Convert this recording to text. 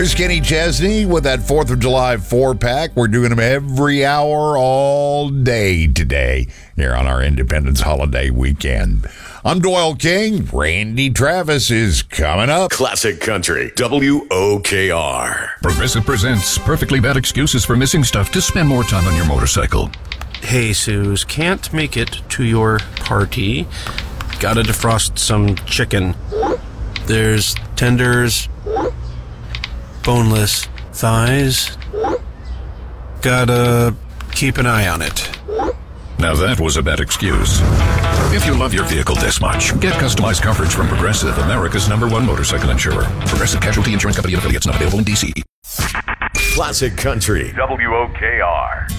Here's Kenny Chesney with that 4th of July 4-pack. We're doing them every hour, all day today here on our Independence holiday weekend. I'm Doyle King. Randy Travis is coming up. Classic Country, WOKR. Progressive presents Perfectly Bad Excuses for Missing Stuff to Spend More Time on Your Motorcycle. Hey, Suze, can't make it to your party. Gotta defrost some chicken. There's tenders, boneless thighs. Gotta keep an eye on it. Now that was a bad excuse. If you love your vehicle this much, get customized coverage from Progressive, America's #1 motorcycle insurer. Progressive Casualty Insurance Company and affiliates, not available in D.C. Classic Country, WOKR.